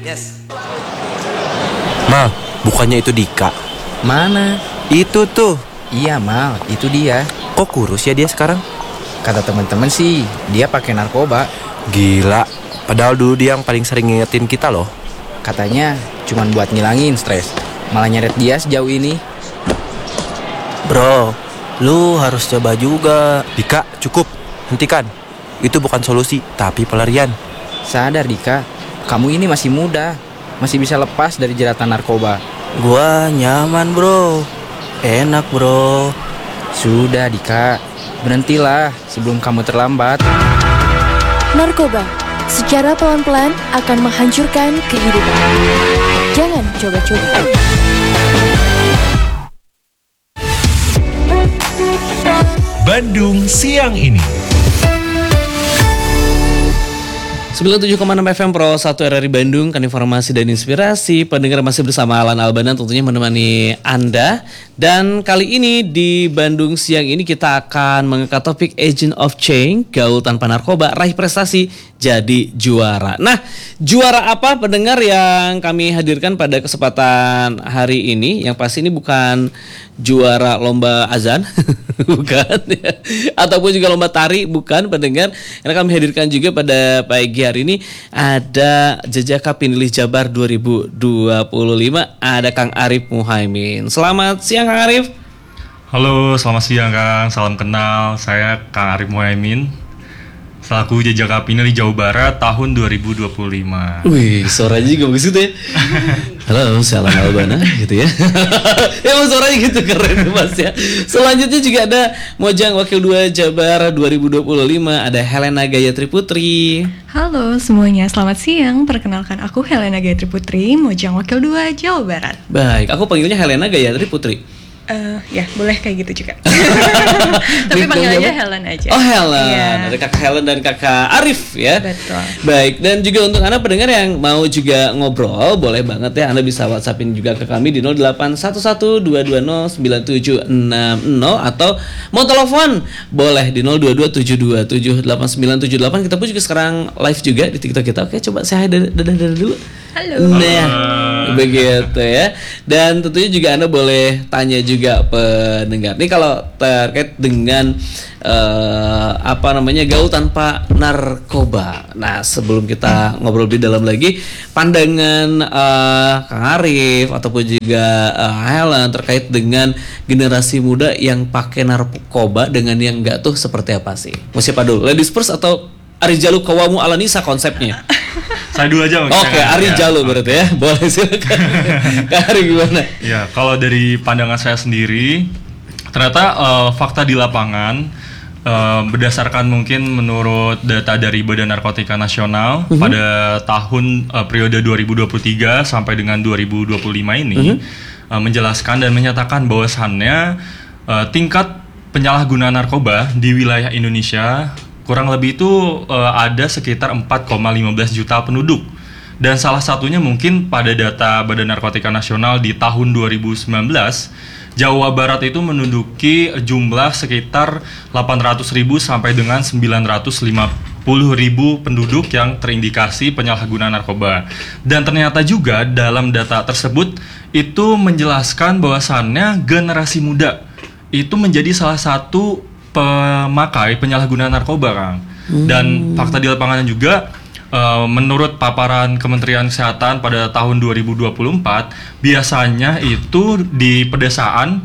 Yes. Mal, bukannya itu Dika? Mana? Itu tuh. Iya Mal, itu dia. Kok kurus ya dia sekarang? Kata teman-teman sih, dia pakai narkoba. Gila, padahal dulu dia yang paling sering ngingetin kita loh. Katanya cuman buat ngilangin stres, malah nyeret dia sejauh ini. Bro, lu harus coba juga. Dika, cukup, hentikan. Itu bukan solusi, tapi pelarian. Sadar Dika, kamu ini masih muda, masih bisa lepas dari jeratan narkoba. Gua nyaman bro, enak bro. Sudah Dika, berhentilah sebelum kamu terlambat. Narkoba secara pelan-pelan akan menghancurkan kehidupan. Jangan coba-coba. Bandung Siang Ini 97,6 FM Pro 1 RRI Bandung, kan informasi dan inspirasi. Pendengar masih bersama Alan Albana tentunya menemani Anda. Dan kali ini di Bandung Siang Ini kita akan mengangkat topik Agent of Change, gaul tanpa narkoba, raih prestasi, jadi juara. Nah, juara apa pendengar yang kami hadirkan pada kesempatan hari ini? Yang pasti ini bukan juara lomba azan, bukan ya. Ataupun juga lomba tari, bukan pendengar. Karena kami hadirkan juga pada pagi hari ini ada Jejaka Pinilih Jabar 2025, ada Kang Arif Muhaimin. Selamat siang Kang Arif. Halo, selamat siang Kang. Salam kenal. Saya Kang Arif Muhaimin, selaku Jejaka Pinilih Jawa Barat tahun 2025. Wih, suaranya juga bagus gitu ya. Halo, salam Albana gitu ya. Emang suaranya gitu keren Mas ya. Selanjutnya juga ada Mojang Wakil 2 Jabar 2025, ada Helena Gayatri Putri. Halo semuanya, selamat siang. Perkenalkan aku Helena Gayatri Putri, Mojang Wakil 2 Jawa Barat. Baik, aku panggilnya Helena Gayatri Putri. Ya boleh kayak gitu juga. Tapi panggil aja Helen aja. Oh Helen, Iya. ada kakak Helen dan kakak Arif ya. Betul. Baik, dan juga untuk Anda pendengar yang mau juga ngobrol, boleh banget ya, Anda bisa WhatsAppin juga ke kami di 081122097660 atau mau telepon boleh di 0227278978. Kita pun juga sekarang live juga di TikTok kita. Oke, coba saya dadah dulu. Halo. Nah, begitu ya. Dan tentunya juga Anda boleh tanya juga pendengar. Ini kalau terkait dengan gaul tanpa narkoba. Nah, sebelum kita ngobrol lebih dalam lagi, pandangan Kang Arif ataupun juga Helen terkait dengan generasi muda yang pakai narkoba dengan yang enggak tuh seperti apa sih? Mau siapa dulu? Ladies first atau Arijalu Kawamu Alanisa konsepnya? Saya dulu aja. Oke, Arijalu berarti ya. Boleh silakan. Kak Ari gimana? Ya, kalau dari pandangan saya sendiri, ternyata fakta di lapangan berdasarkan mungkin menurut data dari Badan Narkotika Nasional pada tahun periode 2023 sampai dengan 2025 ini menjelaskan dan menyatakan bahwasannya tingkat penyalahgunaan narkoba di wilayah Indonesia kurang lebih itu ada sekitar 4,15 juta penduduk. Dan salah satunya mungkin pada data Badan Narkotika Nasional di tahun 2019, Jawa Barat itu menduduki jumlah sekitar 800.000 sampai dengan 950.000 penduduk yang terindikasi penyalahgunaan narkoba. Dan ternyata juga dalam data tersebut itu menjelaskan bahwasannya generasi muda itu menjadi salah satu pemakai penyalahgunaan narkoba, Kang. Dan fakta di lapangan juga menurut paparan Kementerian Kesehatan pada tahun 2024 biasanya itu di pedesaan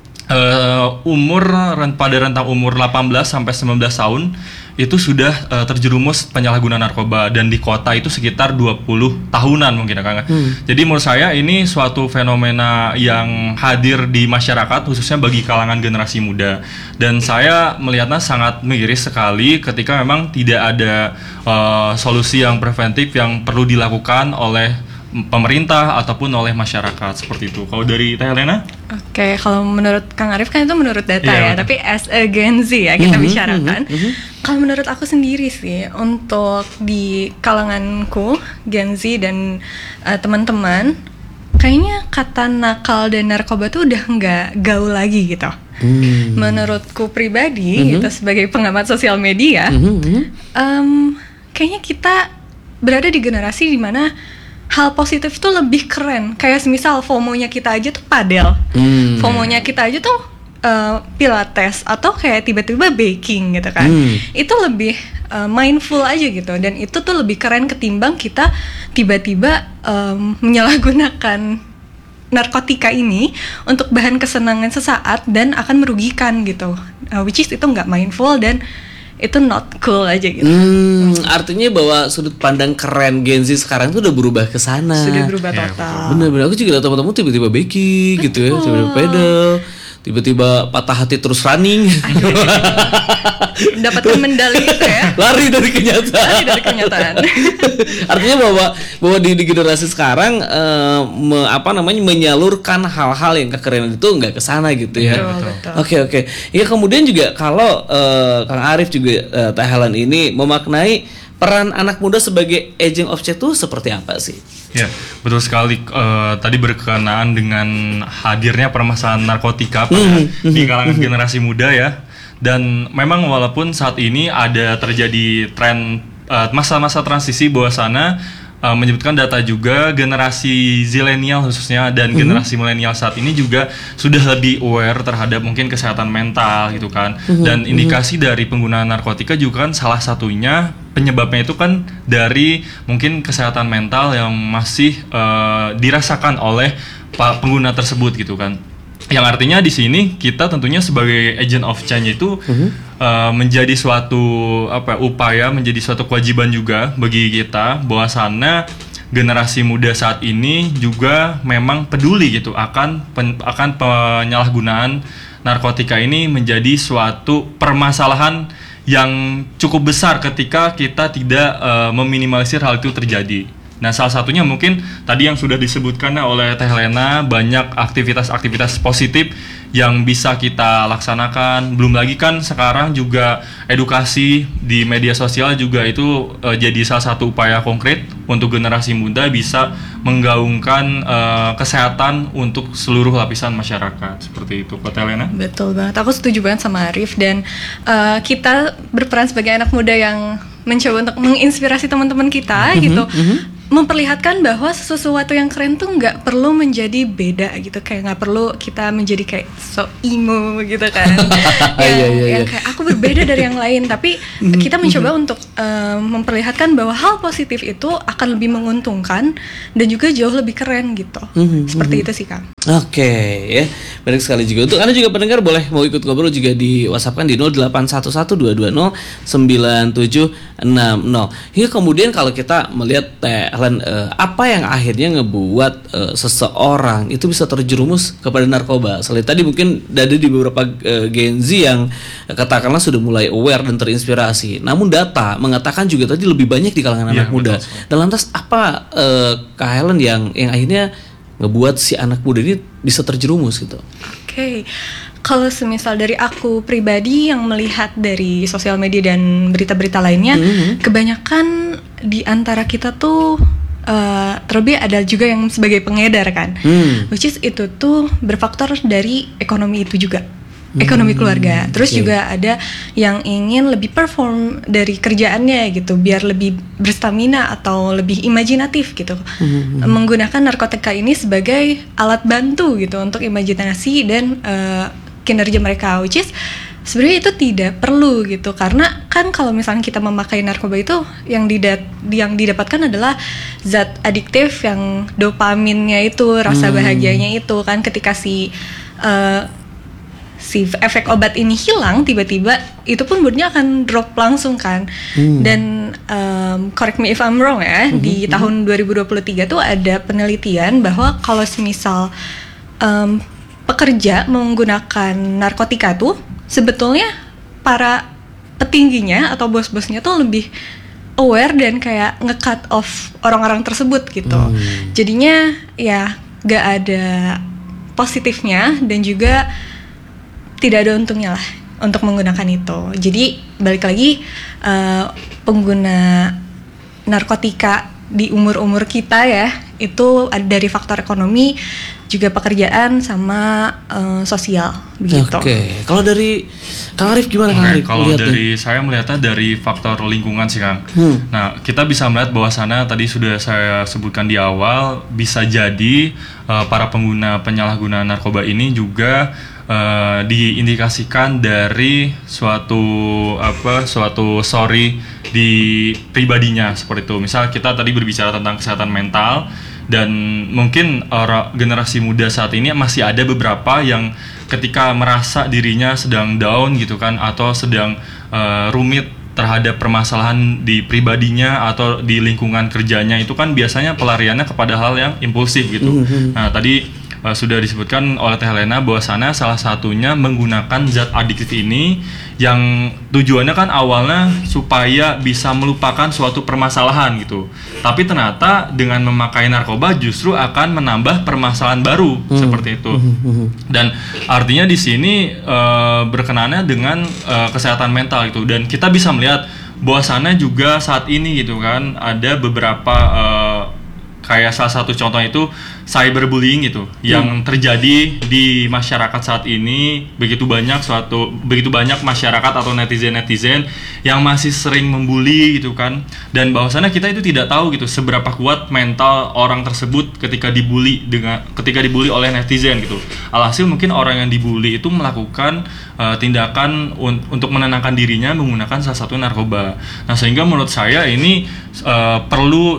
pada rentang umur 18 sampai 19 tahun itu sudah terjerumus penyalahgunaan narkoba, dan di kota itu sekitar 20 tahunan mungkin ya Kang. Jadi menurut saya ini suatu fenomena yang hadir di masyarakat khususnya bagi kalangan generasi muda, dan saya melihatnya sangat miris sekali ketika memang tidak ada solusi yang preventif yang perlu dilakukan oleh pemerintah ataupun oleh masyarakat seperti itu. Kalau dari Teh Helena? Oke, kalau menurut Kang Arif kan itu menurut data ya, tapi as a Gen Z ya kita bicarakan. Kalau menurut aku sendiri sih, untuk di kalanganku Gen Z dan teman-teman, kayaknya kata nakal dan narkoba tuh udah nggak gaul lagi gitu. Menurutku pribadi, itu sebagai pengamat sosial media, kayaknya kita berada di generasi di mana hal positif itu lebih keren. Kayak semisal FOMO-nya kita aja tuh padel, FOMO-nya kita aja tuh pilates, atau kayak tiba-tiba baking gitu kan. Itu lebih mindful aja gitu, dan itu tuh lebih keren ketimbang kita tiba-tiba menyalahgunakan narkotika ini untuk bahan kesenangan sesaat dan akan merugikan gitu, which is itu nggak mindful dan itu not cool aja gitu. Artinya bahwa sudut pandang keren Gen Z sekarang tuh udah berubah ke sana. Sudah berubah total. Bener-bener, aku juga lihat teman-teman tiba-tiba baking gitu ya, tiba-tiba pedal, tiba-tiba patah hati terus running. Dapatkan medali itu ya. Lari dari kenyataan. Artinya bahwa di generasi sekarang menyalurkan hal-hal yang kekerenan itu nggak kesana gitu ya. Betul. Oke. Ya kemudian juga kalau Kang Arif juga Teh Helen ini memaknai peran anak muda sebagai agent of change itu seperti apa sih? Ya, betul sekali. Tadi berkenaan dengan hadirnya permasalahan narkotika di kalangan generasi muda ya. Dan memang walaupun saat ini ada terjadi tren masa-masa transisi bawah sana, menyebutkan data juga generasi zilenial khususnya dan generasi milenial saat ini juga sudah lebih aware terhadap mungkin kesehatan mental gitu kan. Dan indikasi dari penggunaan narkotika juga kan salah satunya penyebabnya itu kan dari mungkin kesehatan mental yang masih dirasakan oleh pengguna tersebut gitu kan. Yang artinya di sini kita tentunya sebagai agent of change itu menjadi suatu upaya, menjadi suatu kewajiban juga bagi kita bahwasannya generasi muda saat ini juga memang peduli gitu akan penyalahgunaan narkotika ini menjadi suatu permasalahan yang cukup besar ketika kita tidak meminimalisir hal itu terjadi. Nah, salah satunya mungkin tadi yang sudah disebutkan oleh Teh Helena, banyak aktivitas-aktivitas positif yang bisa kita laksanakan. Belum lagi kan sekarang juga edukasi di media sosial juga itu jadi salah satu upaya konkret untuk generasi muda bisa menggaungkan kesehatan untuk seluruh lapisan masyarakat. Seperti itu, Teh Helena. Betul banget, aku setuju banget sama Arif. Dan kita berperan sebagai anak muda yang mencoba untuk menginspirasi teman-teman kita gitu, memperlihatkan bahwa sesuatu yang keren tuh nggak perlu menjadi beda gitu, kayak nggak perlu kita menjadi kayak so emo gitu kan. yang kayak aku berbeda dari yang lain, tapi kita mencoba untuk memperlihatkan bahwa hal positif itu akan lebih menguntungkan dan juga jauh lebih keren gitu. Seperti itu sih, Kang. Oke, ya, menarik sekali juga. Untuk Anda juga pendengar boleh mau ikut ngobrol juga di WhatsApp kan di 081122097760. Hingga kemudian kalau kita melihat apa yang akhirnya ngebuat seseorang itu bisa terjerumus kepada narkoba. Selain tadi mungkin ada di beberapa Gen Z yang katakanlah sudah mulai aware dan terinspirasi. Namun data mengatakan juga tadi lebih banyak di kalangan anak muda. Dan lantas apa Kak Helen yang akhirnya ngebuat si anak muda ini bisa terjerumus gitu? Oke. Kalau semisal dari aku pribadi yang melihat dari sosial media dan berita-berita lainnya, kebanyakan di antara kita tuh terlebih ada juga yang sebagai pengedar kan, which is itu tuh berfaktor dari ekonomi itu juga, ekonomi keluarga. Terus juga ada yang ingin lebih perform dari kerjaannya gitu, biar lebih berstamina atau lebih imajinatif gitu, menggunakan narkotika ini sebagai alat bantu gitu untuk imajinasi dan kinerja mereka, which is sebenarnya itu tidak perlu gitu, karena kan kalau misalnya kita memakai narkoba itu yang didapatkan adalah zat adiktif yang dopaminnya itu, rasa bahagianya itu kan, ketika si efek obat ini hilang tiba-tiba itu pun moodnya akan drop langsung kan. Dan correct me if I'm wrong ya, di tahun 2023 tuh ada penelitian bahwa kalau semisal pekerja menggunakan narkotika tuh sebetulnya para petingginya atau bos-bosnya tuh lebih aware dan kayak nge-cut off orang-orang tersebut gitu. Jadinya ya gak ada positifnya dan juga tidak ada untungnya lah untuk menggunakan itu. Jadi balik lagi, pengguna narkotika di umur-umur kita ya, itu ada dari faktor ekonomi, juga pekerjaan sama sosial begitu. Oke, kalau dari Kang Arif gimana Kang Oke, Arif? kalau Lihatnya? dari saya melihatnya dari faktor lingkungan sih Kang. Nah, kita bisa melihat bahwasannya tadi sudah saya sebutkan di awal, bisa jadi para pengguna penyalahgunaan narkoba ini juga diindikasikan dari suatu sorry di pribadinya seperti itu. Misal kita tadi berbicara tentang kesehatan mental, dan mungkin generasi muda saat ini masih ada beberapa yang ketika merasa dirinya sedang down gitu kan, atau sedang rumit terhadap permasalahan di pribadinya atau di lingkungan kerjanya, itu kan biasanya pelariannya kepada hal yang impulsif gitu. Nah, tadi sudah disebutkan oleh Teh Helena bahwasannya salah satunya menggunakan zat adiktif ini yang tujuannya kan awalnya supaya bisa melupakan suatu permasalahan gitu. Tapi ternyata dengan memakai narkoba justru akan menambah permasalahan baru seperti itu. Dan artinya di sini berkenannya dengan kesehatan mental gitu. Dan kita bisa melihat bahwasannya juga saat ini gitu kan ada beberapa kayak salah satu contohnya itu cyberbullying gitu yang terjadi di masyarakat saat ini. Begitu banyak masyarakat atau netizen yang masih sering membuli gitu kan, dan bahwasannya kita itu tidak tahu gitu seberapa kuat mental orang tersebut ketika dibully oleh netizen gitu. Alhasil mungkin orang yang dibully itu melakukan tindakan untuk menenangkan dirinya menggunakan salah satu narkoba. Nah, sehingga menurut saya ini perlu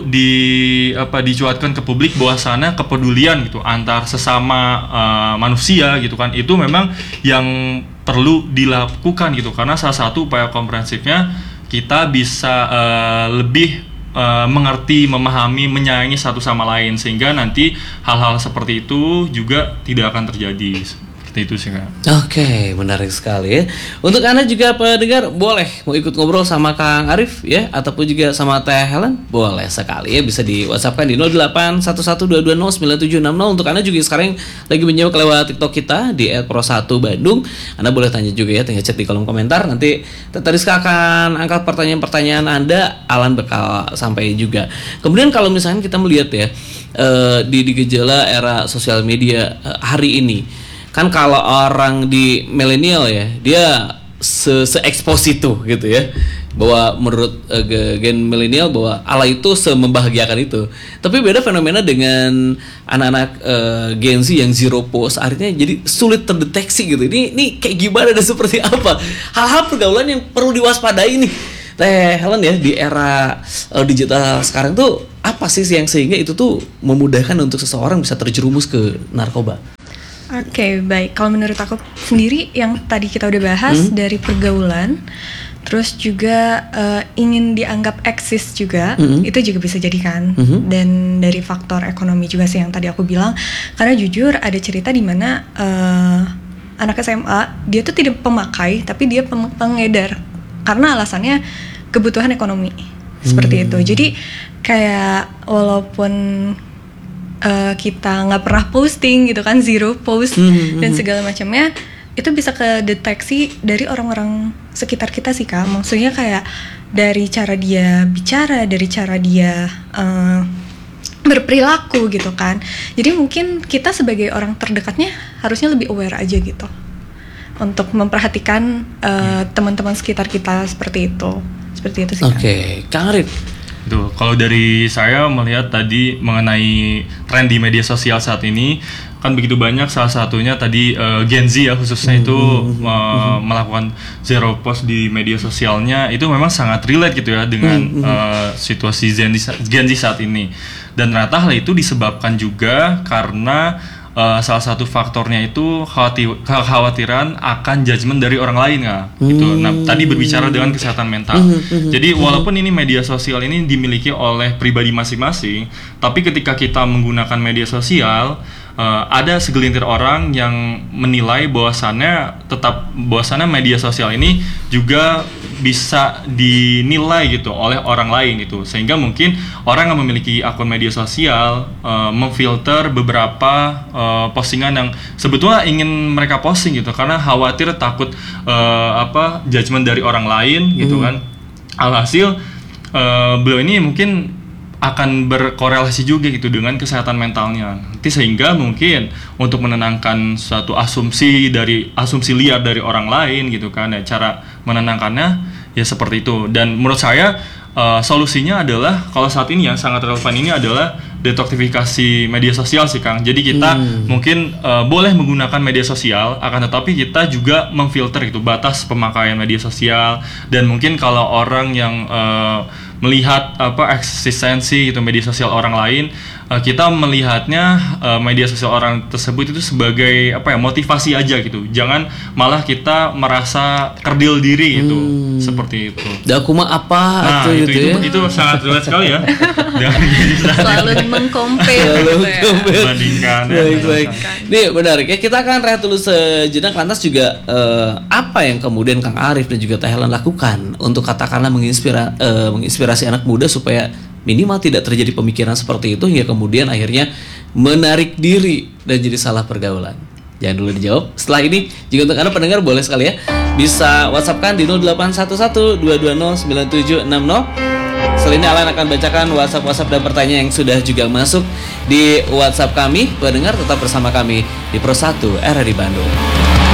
dicuatkan ke publik bahwasannya kepedulian gitu antar sesama manusia gitu kan, itu memang yang perlu dilakukan gitu, karena salah satu upaya komprehensifnya kita bisa lebih mengerti, memahami, menyayangi satu sama lain, sehingga nanti hal-hal seperti itu juga tidak akan terjadi. Itu sih Kak. Oke, menarik sekali ya. Untuk Anda juga pendengar boleh mau ikut ngobrol sama Kang Arif ya, ataupun juga sama Teh Helen, boleh sekali ya, bisa di WhatsApp kan di 081122097760. Untuk Anda juga sekarang lagi menyimak lewat TikTok kita di @pro1bandung, Anda boleh tanya juga ya, tinggal chat di kolom komentar. Nanti Teh Rizka akan angkat pertanyaan-pertanyaan Anda, Alan bakal sampaikan juga. Kemudian kalau misalnya kita melihat ya di gejala era sosial media hari ini, kan kalau orang di milenial ya, dia se-expose itu gitu ya, bahwa menurut gen milenial bahwa ala itu semembahagiakan itu. Tapi beda fenomena dengan anak-anak Gen Z yang zero post, artinya jadi sulit terdeteksi gitu. Ini kayak gimana dan seperti apa? Hal-hal pergaulan yang perlu diwaspadai nih Teh Helen ya, di era digital sekarang tuh apa sih yang sehingga itu tuh memudahkan untuk seseorang bisa terjerumus ke narkoba? Oke, baik. Kalau menurut aku sendiri yang tadi kita udah bahas dari pergaulan, terus juga ingin dianggap eksis juga, itu juga bisa jadi kan. Dan dari faktor ekonomi juga sih yang tadi aku bilang. Karena jujur ada cerita di mana anak SMA dia tuh tidak pemakai, tapi dia pengedar karena alasannya kebutuhan ekonomi seperti itu. Jadi kayak walaupun kita nggak pernah posting gitu kan, zero post dan segala macamnya, itu bisa kedeteksi dari orang-orang sekitar kita sih Kak. Maksudnya kayak dari cara dia bicara, dari cara dia berperilaku gitu kan. Jadi mungkin kita sebagai orang terdekatnya harusnya lebih aware aja gitu untuk memperhatikan teman-teman sekitar kita seperti itu sih Kak. Oke, Kang Arif. Itu kalau dari saya melihat tadi mengenai tren di media sosial saat ini, kan begitu banyak, salah satunya tadi Gen Z ya khususnya itu melakukan zero post di media sosialnya, itu memang sangat relate gitu ya dengan situasi Gen Z saat ini. Dan ternyata hal itu disebabkan juga karena salah satu faktornya itu kekhawatiran akan judgement dari orang lain ya. Gitu. Nah, tadi berbicara dengan kesehatan mental. Jadi walaupun ini media sosial ini dimiliki oleh pribadi masing-masing, tapi ketika kita menggunakan media sosial, ada segelintir orang yang menilai bahwasannya media sosial ini juga bisa dinilai gitu oleh orang lain gitu, sehingga mungkin orang yang memiliki akun media sosial memfilter beberapa postingan yang sebetulnya ingin mereka posting gitu, karena khawatir takut judgement dari orang lain gitu kan. Alhasil beliau ini mungkin akan berkorelasi juga gitu dengan kesehatan mentalnya. Nanti sehingga mungkin untuk menenangkan suatu asumsi liar dari orang lain gitu kan, ya cara menenangkannya ya seperti itu. Dan menurut saya solusinya adalah kalau saat ini yang sangat relevan ini adalah detoksifikasi media sosial sih Kang. Jadi kita mungkin boleh menggunakan media sosial, akan tetapi kita juga memfilter gitu batas pemakaian media sosial. Dan mungkin kalau orang yang melihat eksistensi gitu media sosial orang lain, kita melihatnya media sosial orang tersebut itu sebagai motivasi aja gitu. Jangan malah kita merasa kerdil diri gitu. Seperti itu. Daku mah apa Nah, itu sangat relate sekali ya. Dengan Selalu mengcompare gitu ya. bandingkan. Baik. Nih benar ya, kita akan rehat dulu sejenak, lantas juga apa yang kemudian Kang Arif dan juga Teh Helen lakukan untuk katakanlah menginspirasi anak muda supaya minimal tidak terjadi pemikiran seperti itu hingga kemudian akhirnya menarik diri dan jadi salah pergaulan. Jangan dulu dijawab. Setelah ini juga untuk Anda pendengar boleh sekali ya bisa WhatsApp-kan di 0811 220 9760. Setelah ini Alan akan bacakan WhatsApp dan pertanyaan yang sudah juga masuk di WhatsApp kami. Pendengar tetap bersama kami di Pro 1 RRI Bandung.